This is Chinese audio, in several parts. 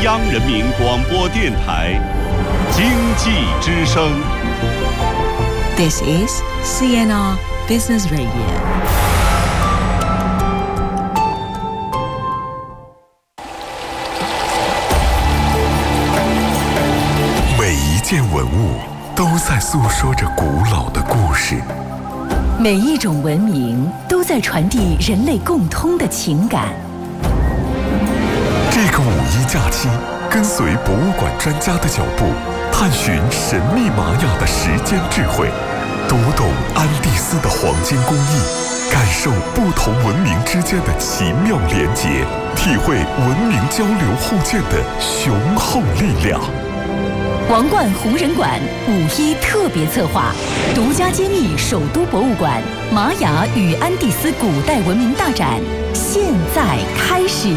央人民广播电台经济之声。 This is CNR Business Radio。 每一件文物都在诉说着古老的故事， 每一种文明都在传递人类共通的情感。 这个5·1假期，跟随博物馆专家的脚步，探寻神秘玛雅的时间智慧，读懂安第斯的黄金工艺，感受不同文明之间的奇妙连结，体会文明交流互鉴的雄厚力量。 王冠红人馆5·1特别策划，独家揭秘首都博物馆玛雅与安第斯古代文明大展，现在开始。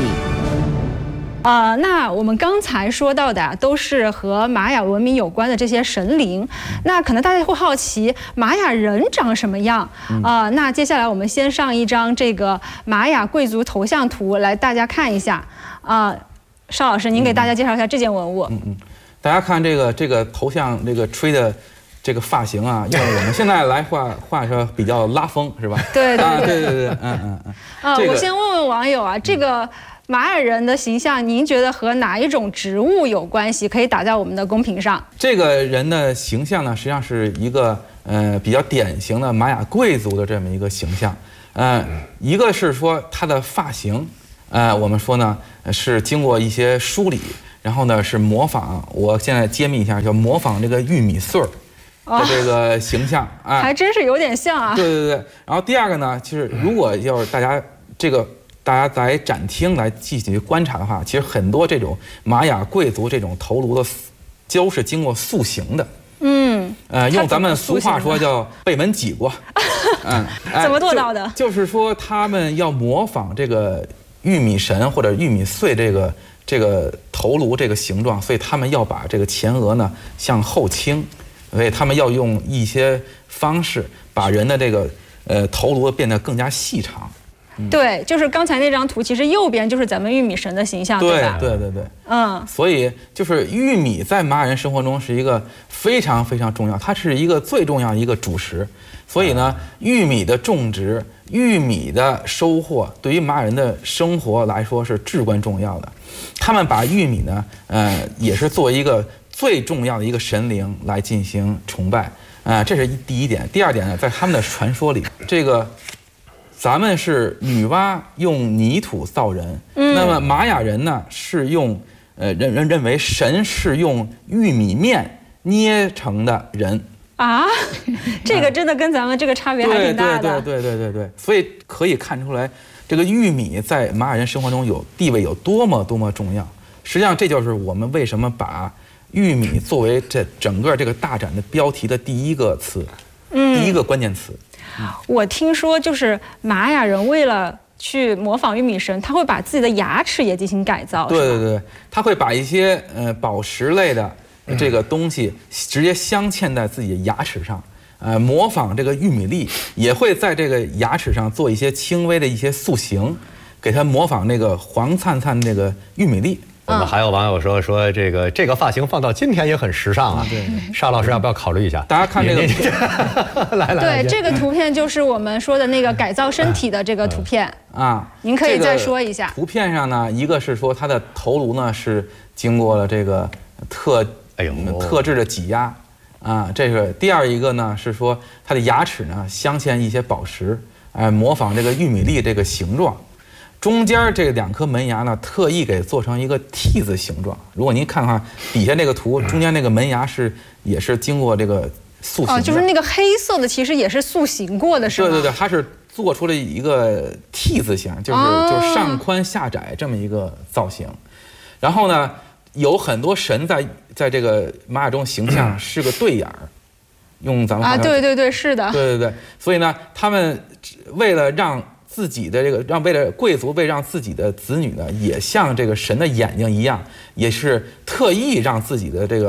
那我们刚才说到的都是和玛雅文明有关的这些神灵，那可能大家会好奇玛雅人长什么样那接下来我们先上一张这个玛雅贵族头像图来大家看一下邵老师，您给大家介绍一下这件文物。 大家看这个头像，这个吹的这个发型啊，用我们现在来话说比较拉风，是吧？ 对， 我先问问网友啊，这个玛雅人的形象，您觉得和哪一种植物有关系？可以打在我们的公屏上。 这个人的形象呢，实际上是一个比较典型的玛雅贵族的这么一个形象。一个是说他的发型，我们说呢是经过一些梳理，然后呢是模仿，我现在揭秘一下，叫模仿这个玉米穗儿的这个形象还真是有点像啊。 对。然后第二个呢，就是如果要是大家在展厅来继续观察的话，其实很多这种玛雅贵族这种头颅的都是经过塑形的。用咱们俗话说叫背门挤过。 怎么做到的？ 就是说他们要模仿这个玉米神或者玉米穗这个头颅这个形状，所以他们要把这个前额呢向后倾，所以他们要用一些方式把人的这个头颅变得更加细长。 对，就是刚才那张图，其实右边就是咱们玉米神的形象，对吧？ 对。所以就是玉米在玛雅人生活中是一个非常非常重要，它是一个最重要的一个主食。所以呢，玉米的种植、玉米的收获，对于玛雅人的生活来说是至关重要的。他们把玉米呢，也是作为一个最重要的一个神灵来进行崇拜。这是第一点。第二点呢，在他们的传说里，咱们是女娲用泥土造人，那么玛雅人呢是用认为神是用玉米面捏成的人这个真的跟咱们这个差别还挺大的。 对，所以可以看出来，这个玉米在玛雅人生活中地位有多么重要。实际上，这就是我们为什么把玉米作为这整个这个大展的标题的第一个词，第一个关键词。 我听说，就是玛雅人为了去模仿玉米神，他会把自己的牙齿也进行改造。 对，他会把一些宝石类的这个东西直接镶嵌在自己的牙齿上，模仿这个玉米粒，也会在这个牙齿上做一些轻微的一些塑形，给它模仿那个黄灿灿那个玉米粒。 我们还有网友说这个发型放到今天也很时尚啊。对，邵老师要不要考虑一下？ 大家看这个， 来， 对，这个图片就是我们说的那个改造身体的这个图片您可以再说一下。 图片上呢，一个是说它的头颅呢是经过了这个特制的挤压这个第二一个呢是说它的牙齿呢镶嵌一些宝石，模仿这个玉米粒这个形状。中间这2颗门牙呢，特意给做成一个 T 字形状。如果您看看底下那个图，中间那个门牙也是经过这个塑形的。 就是那个黑色的，其实也是塑形过的，是吗？ 对，它是做出了一个 T 字形，就是上宽下窄这么一个造型。然后呢，有很多神在这个玛雅中形象是个对眼儿，用咱们对，是的， 对。所以呢，他们为了让自己的为了贵族让自己的子女呢也像这个神的眼睛一样，也是特意让自己的这个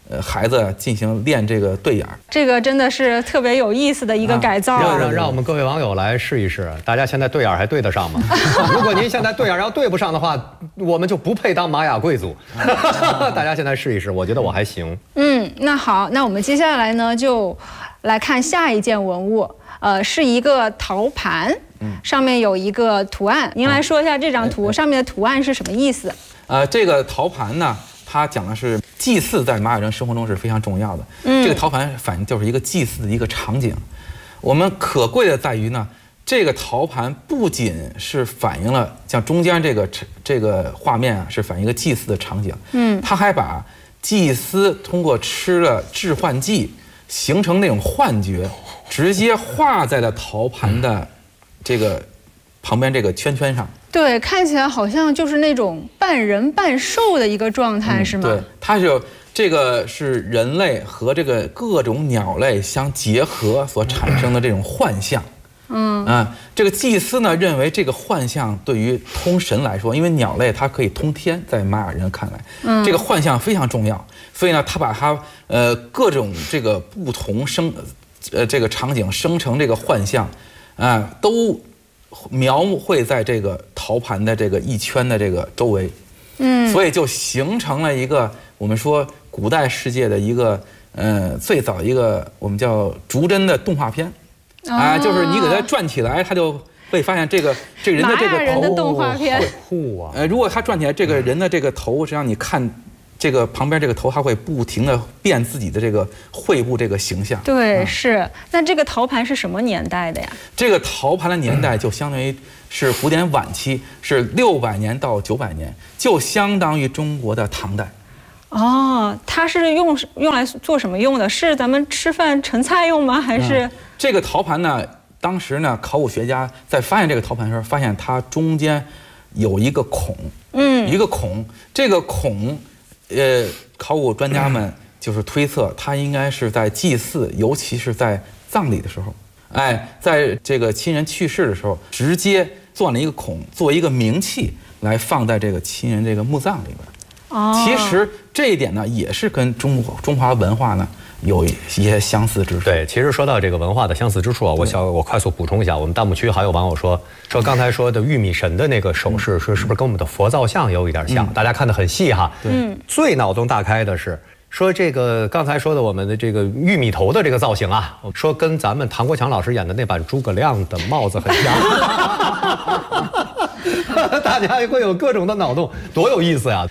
孩子进行练这个对眼儿。 这个真的是特别有意思的一个改造。 让我们各位网友来试一试，大家现在对眼还对得上吗？如果您现在对眼要对不上的话，我们就不配当玛雅贵族。大家现在试一试，我觉得我还行。 那好，那我们接下来呢就来看下一件文物，是一个陶盘，上面有一个图案。您来说一下这张图上面的图案是什么意思？ 这个陶盘呢，它讲的是祭祀在玛雅人生活中是非常重要的。这个陶盘反映就是一个祭祀的一个场景。我们可贵的在于呢，这个陶盘不仅是反映了像中间这个画面啊，是反映一个祭祀的场景。它还把祭司通过吃了致幻剂形成那种幻觉，直接画在了陶盘的这个旁边这个圈圈上。 对，看起来好像就是那种半人半兽的一个状态，是吗？ 对，它是这个是人类和这个各种鸟类相结合所产生的这种幻象。这个祭司呢认为这个幻象对于通神来说，因为鸟类它可以通天，在玛雅人看来，这个幻象非常重要，所以呢，他把它各种这个不同这个场景生成这个幻象，都描绘在这个陶盘的这个一圈的这个周围，所以就形成了一个我们说古代世界的一个最早一个我们叫逐帧的动画片，就是你给它转起来，它就会发现这个人的这个头， 玛雅人的动画片， 酷啊！ 如果它转起来，这个人的这个头，实际上你看。这个旁边这个头，它会不停地变自己的这个绘布这个形象。 对，是。那这个陶盘是什么年代的呀？ 这个陶盘的年代就相当于是古典晚期，是600年到900年，就相当于中国的唐代。 它是用来做什么用的？是咱们吃饭盛菜用吗？还是？ 这个陶盘呢，当时呢，考古学家在发现这个陶盘的时候，发现它中间有一个孔，一个孔，这个孔。考古专家们就是推测，它应该是在祭祀，尤其是在葬礼的时候，在这个亲人去世的时候，直接钻了一个孔，作为一个冥器来放在这个亲人这个墓葬里边。其实这一点呢，也是跟中华文化呢有一些相似之处。 对，其实说到这个文化的相似之处啊，我快速补充一下，我们弹幕区还有网友说刚才说的玉米神的那个手势是不是跟我们的佛造像有一点像？大家看得很细哈。最脑洞大开的是说这个刚才说的我们的这个玉米头的这个造型啊，说跟咱们唐国强老师演的那版诸葛亮的帽子很像。大家会有各种的脑洞，多有意思呀！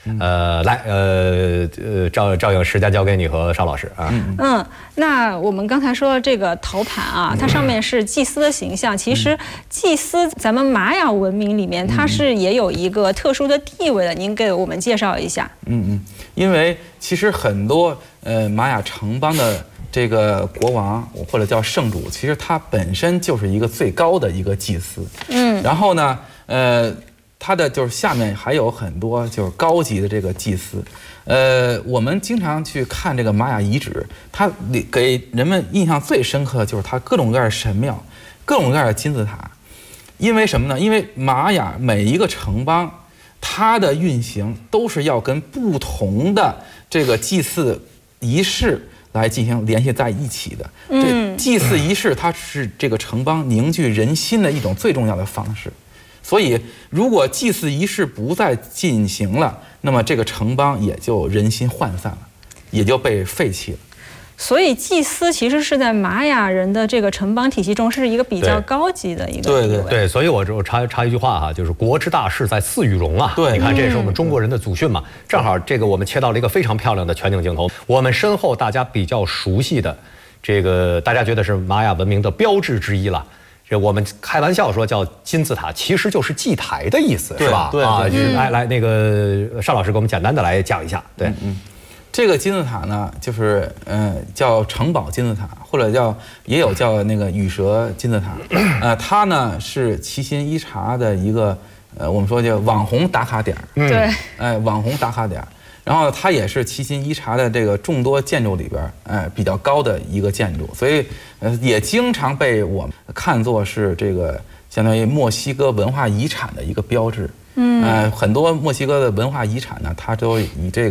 赵颖，时间交给你和邵老师啊。 那我们刚才说的这个陶盘啊，它上面是祭司的形象。其实祭司咱们玛雅文明里面，它是也有一个特殊的地位的。您给我们介绍一下。 因为其实很多玛雅城邦的这个国王或者叫圣主，其实他本身就是一个最高的一个祭司。然后呢，他的就是下面还有很多就是高级的这个祭司。我们经常去看这个玛雅遗址，它给人们印象最深刻的就是它各种各样的神庙，各种各样的金字塔。因为什么呢？因为玛雅每一个城邦，它的运行都是要跟不同的这个祭祀仪式来进行联系在一起的。这祭祀仪式它是这个城邦凝聚人心的一种最重要的方式。所以，如果祭祀仪式不再进行了，那么这个城邦也就人心涣散了，也就被废弃了。 所以，祭司其实是在玛雅人的这个城邦体系中是一个比较高级的一个。 对，所以我插一句话哈，就是国之大事在祀与戎啊。 对， 你看这也是我们中国人的祖训嘛。正好这个我们切到了一个非常漂亮的全景镜头，我们身后大家比较熟悉的这个，大家觉得是玛雅文明的标志之一了。这我们开玩笑说叫金字塔，其实就是祭台的意思，是吧？ 对， 来，那个邵老师给我们简单的来讲一下。对， 这个金字塔呢，就是叫城堡金字塔，或者也有叫那个羽蛇金字塔。它呢是齐心伊察的一个我们说叫网红打卡点。 对， 网红打卡点。然后它也是齐心伊察的这个众多建筑里边，比较高的一个建筑，所以也经常被我们看作是这个相当于墨西哥文化遗产的一个标志。很多墨西哥的文化遗产呢，它都以这个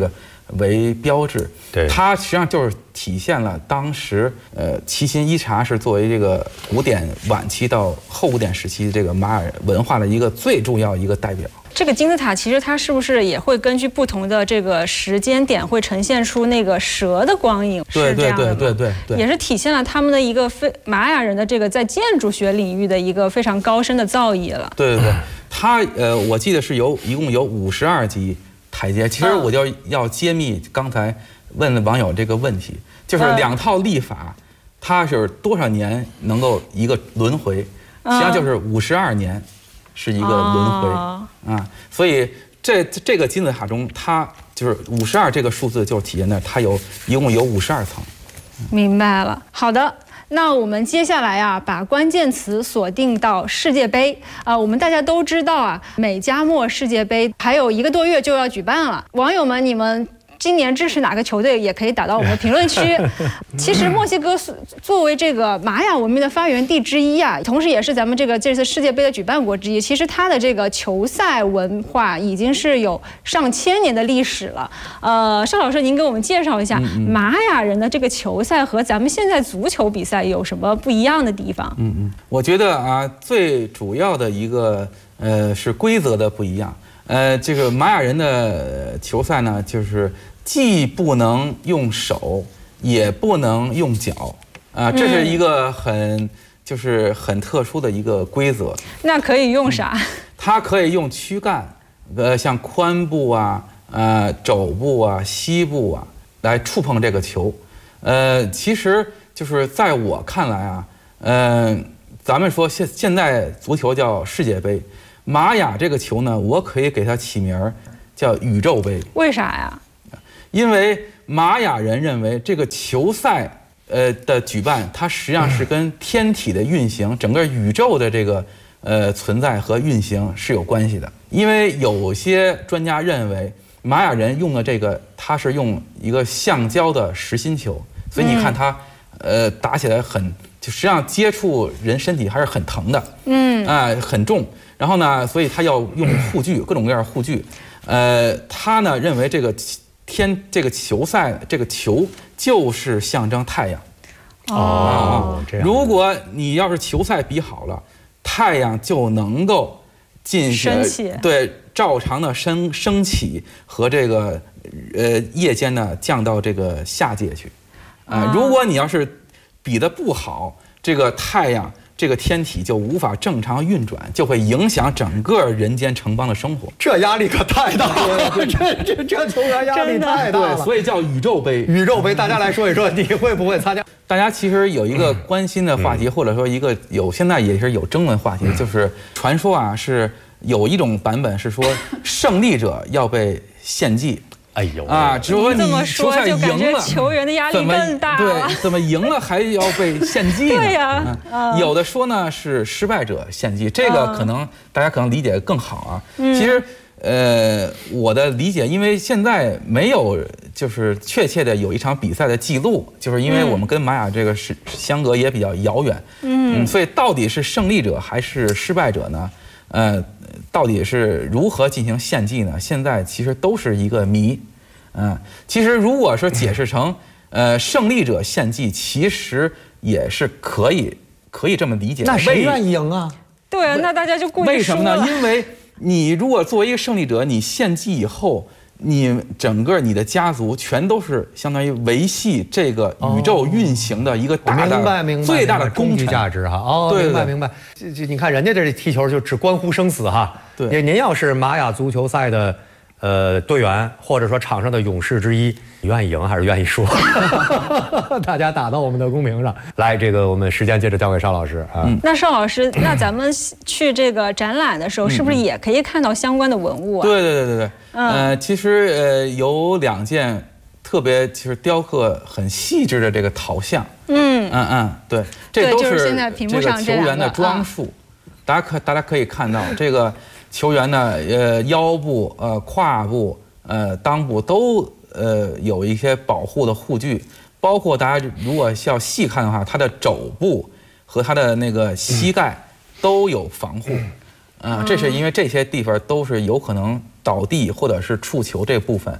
为标志。 对， 它实际上就是体现了当时齐秦伊察是作为这个古典晚期到后古典时期这个玛雅文化的一个最重要一个代表。 这个金字塔其实它是不是也会根据不同的这个时间点，会呈现出那个蛇的光影？ 对， 也是体现了他们的一个玛雅人的这个在建筑学领域的一个非常高深的造诣了。 对，它我记得是一共有52级台阶。其实我就要揭秘刚才问网友这个问题，就是2套历法，它是多少年能够一个轮回？实际上就是52年。是一个轮回啊，所以这个金字塔中，它就是52这个数字，就体现在它一共有52层。 明白了，好的。那我们接下来啊，把关键词锁定到世界杯啊。我们大家都知道啊，美加墨世界杯还有1个多月就要举办了。网友们，你们今年支持哪个球队，也可以打到我们的评论区。其实墨西哥作为这个玛雅文明的发源地之一啊，同时也是咱们这次世界杯的举办国之一。其实它的这个球赛文化已经是有上千年的历史了。邵老师，您给我们介绍一下玛雅人的这个球赛和咱们现在足球比赛有什么不一样的地方？ 我觉得啊，最主要的一个是规则的不一样。这个玛雅人的球赛呢，就是既不能用手，也不能用脚，这是一个很特殊的一个规则。 那可以用啥？ 它可以用躯干，像髋部啊、肘部啊、膝部啊来触碰这个球。其实就是在我看来啊，咱们说现在足球叫世界杯。玛雅这个球呢，我可以给它起名儿叫宇宙杯。为啥呀？因为玛雅人认为这个球赛的举办，它实际上是跟天体的运行、整个宇宙的这个存在和运行是有关系的。因为有些专家认为，玛雅人用的这个，它是用一个橡胶的实心球，所以你看它打起来就实际上接触人身体还是很疼的，很重。然后呢，所以他要用护具，各种各样的护具。他呢认为这个球赛这个球就是象征太阳。这样。如果你要是球赛比好了，太阳就能够进行照常的升起和这个夜间呢降到这个下界去。如果你要是比得不好，这个太阳。这个天体就无法正常运转，就会影响整个人间城邦的生活。这压力可太大了，这球员压力太大了。对，所以叫宇宙杯。宇宙杯，大家来说一说，你会不会参加？大家其实有一个关心的话题，或者说一个现在也是有争论话题，就是传说啊，是有一种版本是说胜利者要被献祭。哎呦只是说你球赛赢了，球员的压力更大了。对，怎么赢了还要被献祭呢？对呀，有的说呢是失败者献祭，这个可能大家可能理解更好啊。其实我的理解，因为现在没有就是确切的有一场比赛的记录，就是因为我们跟玛雅这个相隔也比较遥远，所以到底是胜利者还是失败者呢？到底是如何进行献祭呢？现在其实都是一个谜。其实如果说解释成胜利者献祭，其实也是可以这么理解。那谁愿意赢啊？对啊，那大家就故意输了。为什么呢？因为你如果作为一个胜利者，你献祭以后，你整个你的家族全都是相当于维系这个宇宙运行的一个大的最大的工具价值哈。明白。你看人家这踢球就只关乎生死哈。对，您要是玛雅足球赛的队员，或者说场上的勇士之一，你愿意赢还是愿意输？大家打到我们的公屏上来。这个我们时间接着交给邵老师啊。那邵老师，那咱们去这个展览的时候，是不是也可以看到相关的文物啊？对。其实有2件特别其实雕刻很细致的这个陶像。对，这都是现在屏幕上这个球员的装束。大家可以看到这个。球员呢，腰部、胯部、裆部都有一些保护的护具，包括大家如果要细看的话，他的肘部和他的那个膝盖都有防护。这是因为这些地方都是有可能倒地或者是触球这部分。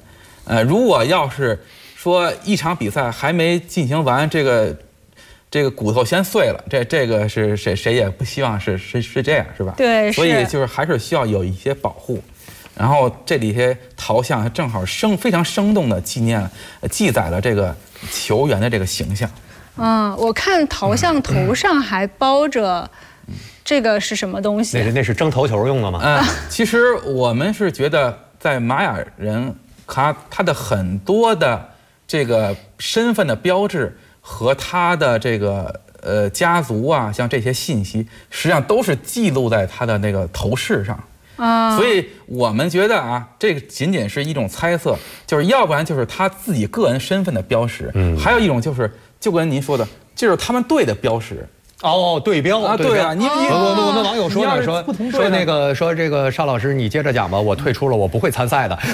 如果要是说一场比赛还没进行完，这个骨头先碎了，这个是谁也不希望是这样，是吧？ 对， 所以就是还是需要有一些保护。然后这里些陶像正好非常生动的记载了这个球员的这个形象。 我看陶像头上还包着，这个是什么东西？ 那是蒸头球用的吗？ 其实我们是觉得在玛雅人他的很多的这个身份的标志和他的这个家族啊，像这些信息，实际上都是记录在他的那个头饰上。所以我们觉得啊，这个仅仅是一种猜测，就是要不然就是他自己个人身份的标识，还有一种就是就跟您说的，就是他们队的标识。 对标啊， 对啊， 我们网友说呢，说那个说这个邵老师你接着讲吧，我退出了，我不会参赛的，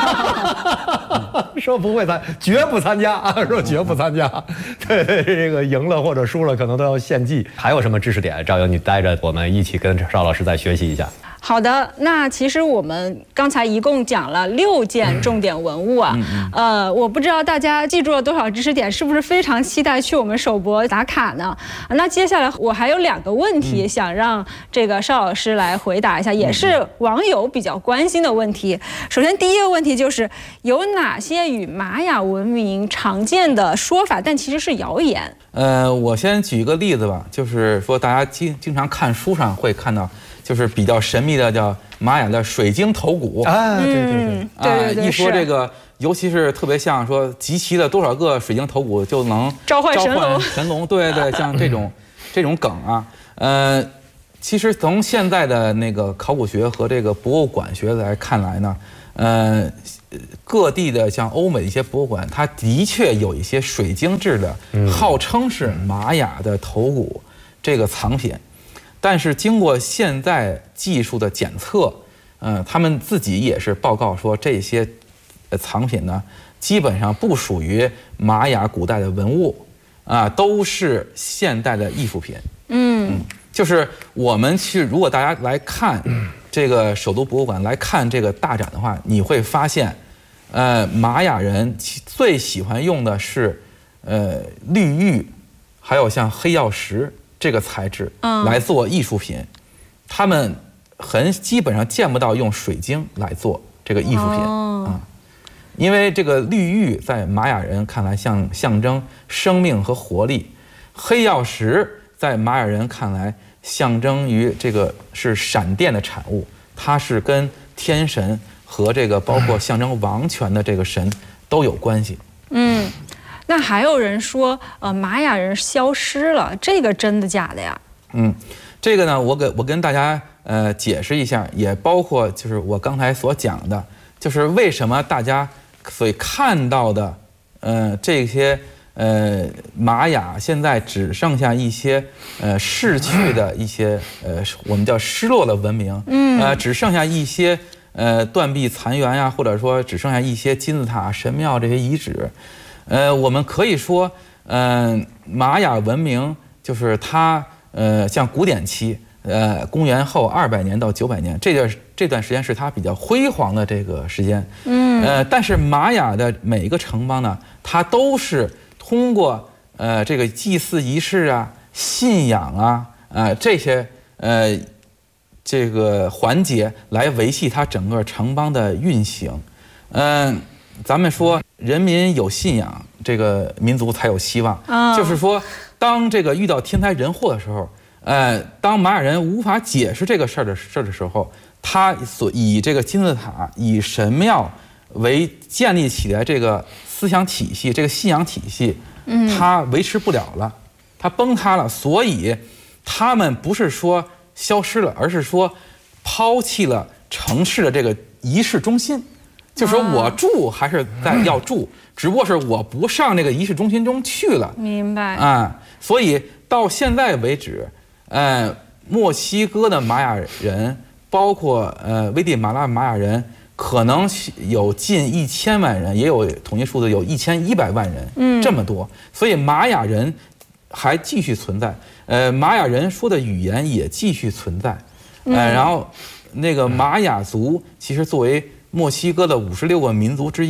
说不会绝不参加啊，说绝不参加，对，这个赢了或者输了可能都要献祭。还有什么知识点？赵莹，你带着我们一起跟邵老师再学习一下。 好的，那其实我们刚才一共讲了6件重点文物啊，我不知道大家记住了多少知识点，是不是非常期待去我们首博打卡呢？那接下来我还有2个问题想让这个邵老师来回答一下，也是网友比较关心的问题。首先第一个问题就是有哪些与玛雅文明常见的说法，但其实是谣言？ 我先举一个例子吧，就是说大家经常看书上会看到。就是比较神秘的叫玛雅的水晶头骨对， 一说这个，尤其是特别像说集齐了多少个水晶头骨就能召唤神龙，对，像这种梗啊，其实从现在的那个考古学和这个博物馆学来看来呢，各地的像欧美的一些博物馆，它的确有一些水晶制的，号称是玛雅的头骨这个藏品。但是经过现在技术的检测，他们自己也是报告说这些藏品呢，基本上不属于玛雅古代的文物，都是现代的艺术品。就是我们如果大家来看这个首都博物馆来看这个大展的话，你会发现，玛雅人最喜欢用的是绿玉，还有像黑曜石。这个材质来做艺术品，他们基本上见不到用水晶来做这个艺术品因为这个绿玉在玛雅人看来象征生命和活力，黑曜石在玛雅人看来象征于这个是闪电的产物，它是跟天神和这个包括象征王权的这个神都有关系。 那还有人说，玛雅人消失了，这个真的假的呀？ 这个呢，我跟大家解释一下，也包括就是我刚才所讲的，就是为什么大家所看到的这些玛雅现在只剩下一些逝去的一些我们叫失落的文明，只剩下一些断壁残垣呀，或者说只剩下一些金字塔、神庙这些遗址。我们可以说，玛雅文明就是它，像古典期，公元后200年到900年，这段时间是它比较辉煌的这个时间。但是玛雅的每一个城邦呢，它都是通过这个祭祀仪式啊、信仰啊，这些这个环节来维系它整个城邦的运行。咱们说人民有信仰，这个民族才有希望。就是说，当这个遇到天灾人祸的时候，当玛雅人无法解释这个事儿的时候，他以这个金字塔、以神庙为建立起来这个思想体系、这个信仰体系，它维持不了了，它崩塌了。所以，他们不是说消失了，而是说抛弃了城市的这个仪式中心。就是说我住还是要住，只不过是我不上这个仪式中心中去了。 明白所以到现在为止，墨西哥的玛雅人，包括危地马拉玛雅人，可能有近1000万人，也有统计数字有1100万人，这么多。所以玛雅人还继续存在，玛雅人说的语言也继续存在，然后那个玛雅族其实作为墨西哥的56个民族之一，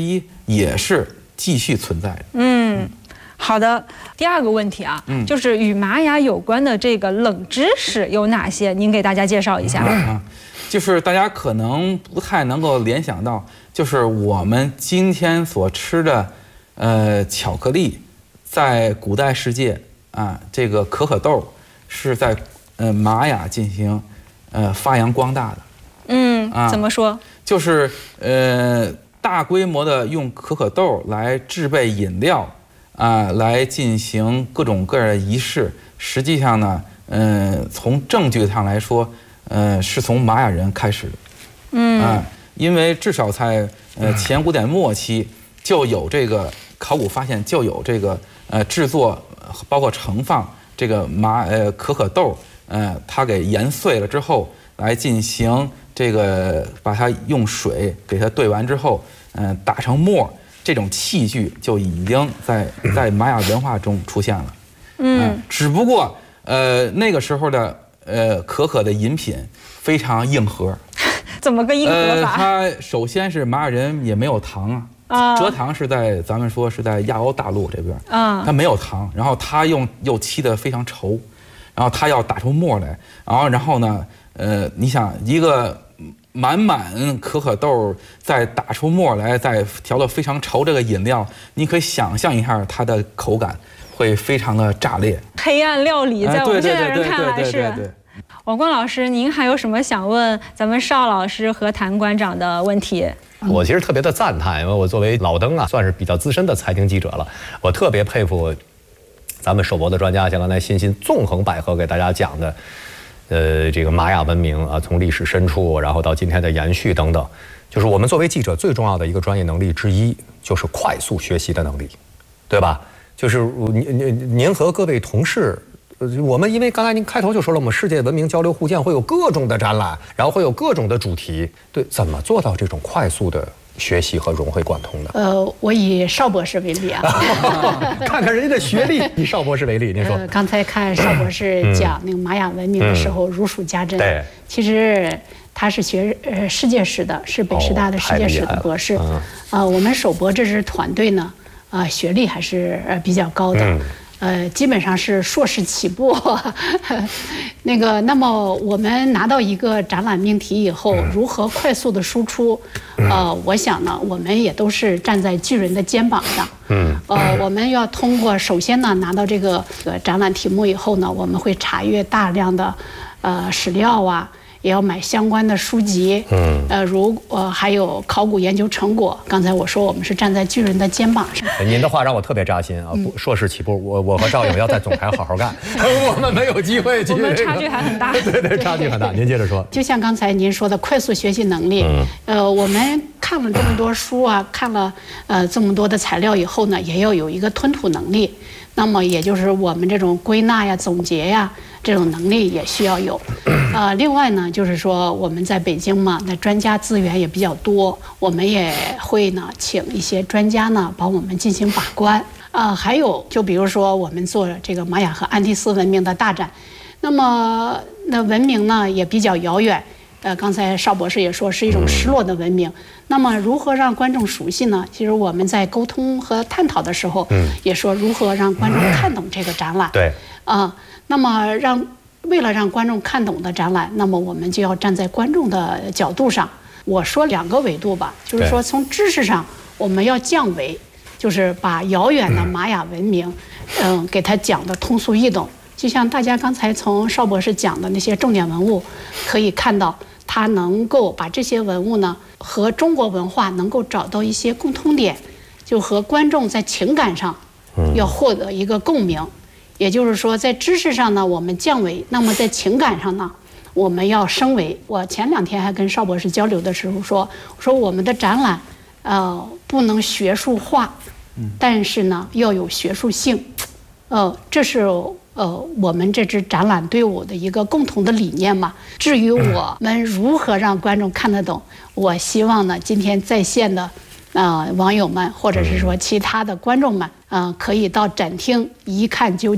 也是继续存在的。 好的，第二个问题啊，就是与玛雅有关的这个冷知识有哪些？您给大家介绍一下。 就是大家可能不太能够联想到，就是我们今天所吃的，巧克力，在古代世界啊，这个可可豆是在玛雅进行发扬光大的。 怎么说？ 就是大规模的用可可豆来制备饮料。来进行各种各样的仪式，实际上呢，从证据上来说，是从玛雅人开始的。因为至少在前古典末期就有这个考古发现，就有这个制作，包括盛放这个可可豆，它给研碎了之后，来进行这个把它用水给它兑完之后，打成沫。这种器具就已经在玛雅文化中出现了，只不过那个时候的可可的饮品非常硬核， 怎么个硬核法？ 它首先是玛雅人也没有糖蔗糖是在咱们说是在亚欧大陆这边，它没有糖，然后它又沏得非常稠，然后它要打出沫来，然后呢，你想一个。满可可豆再打出沫来，再调得非常稠，这个饮料你可以想象一下它的口感会非常的炸裂。 黑暗料理在我们现代人看来是。王光老师，您还有什么想问咱们邵老师和谭馆长的问题？ 我其实特别的赞叹，因为我作为老登啊，算是比较资深的财经记者了，我特别佩服咱们首博的专家，像刚才欣欣纵横捭阖给大家讲的。这个玛雅文明啊，从历史深处，然后到今天的延续等等，就是我们作为记者最重要的一个专业能力之一，就是快速学习的能力，对吧？就是您和各位同事，我们因为刚才您开头就说了，我们世界文明交流互鉴会有各种的展览，然后会有各种的主题，对，怎么做到这种快速的学习和融会贯通的？ 我以邵博士为例啊， 看看人家的学历。以邵博士为例，您说。 刚才看邵博士讲那个玛雅文明的时候，如数家珍。 对， 其实他是学世界史的，是北师大的世界史的博士。我们首博这支团队呢，学历还是比较高的。基本上是硕士起步，那么我们拿到一个展览命题以后，如何快速的输出？我想呢，我们也都是站在巨人的肩膀上。我们要通过首先呢，拿到这个展览题目以后呢，我们会查阅大量的史料啊。也要买相关的书籍，还有考古研究成果。刚才我说我们是站在巨人的肩膀上。 您的话让我特别扎心啊！硕士起步，我和赵颖要在总台好好干，我们没有机会。 我们差距还很大。 对，差距很大。您接着说。 就像刚才您说的快速学习能力，我们看了这么多书啊，看了这么多的材料以后呢，也要有一个吞吐能力。那么也就是我们这种归纳呀、总结呀这种能力也需要有。另外呢，就是说我们在北京嘛，那专家资源也比较多，我们也会呢请一些专家呢帮我们进行把关。还有就比如说我们做这个玛雅和安第斯文明的大展，那么文明呢也比较遥远。刚才邵博士也说是一种失落的文明。那么如何让观众熟悉呢？其实我们在沟通和探讨的时候，也说如何让观众看懂这个展览。 对。 那么为了让观众看懂的展览，那么我们就要站在观众的角度上。我说2个维度吧，就是说从知识上我们要降维，就是把遥远的玛雅文明，给它讲得通俗易懂。就像大家刚才从邵博士讲的那些重点文物，可以看到他能够把这些文物呢和中国文化能够找到一些共通点，就和观众在情感上要获得一个共鸣。也就是说，在知识上呢我们降维，那么在情感上呢我们要升维。我前2天还跟邵博士交流的时候说我们的展览不能学术化，但是呢要有学术性。这是我们这支展览队伍的一个共同的理念嘛。至于我们如何让观众看得懂，我希望呢今天在线的网友们，或者是说其他的观众们，可以到展厅一看究竟。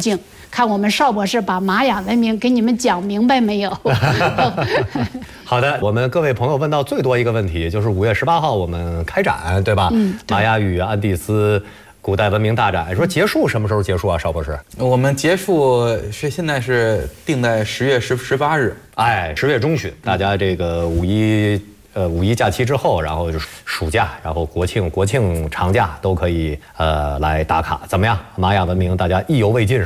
看我们邵博士把玛雅文明给你们讲明白没有？ 好的，我们各位朋友问到最多一个问题，就是5月18号我们开展，对吧？玛雅与安第斯古代文明大展，说结束什么时候结束啊，邵博士？ 我们结束现在是定在10月18日， 哎，10月中旬，大家这个五一假期之后，然后就是暑假，然后国庆长假都可以来打卡，怎么样？玛雅文明大家意犹未尽。